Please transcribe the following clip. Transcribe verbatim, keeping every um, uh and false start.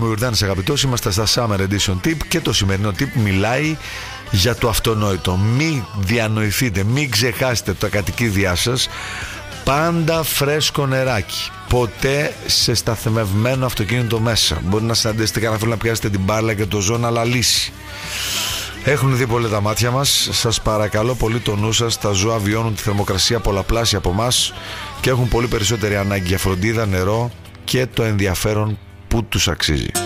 είμαι ο Ιορδάνης αγαπητός, είμαστε στα Summer Edition Tip και το σημερινό tip μιλάει για το αυτονόητο. Μην διανοηθείτε, μην ξεχάσετε τα κατοικίδια σας. Πάντα φρέσκο νεράκι. Ποτέ σε σταθμευμένο αυτοκίνητο μέσα. Μπορεί να συναντήσετε κανένα φίλο να πιάσετε την μπάλα και το ζώο να λαλήσει. Έχουν δει πολύ τα μάτια μας. Σας παρακαλώ πολύ το νου σας. Τα ζώα βιώνουν τη θερμοκρασία πολλαπλάσια από εμάς και έχουν πολύ περισσότερη ανάγκη για φροντίδα, νερό και το ενδιαφέρον που τους αξίζει.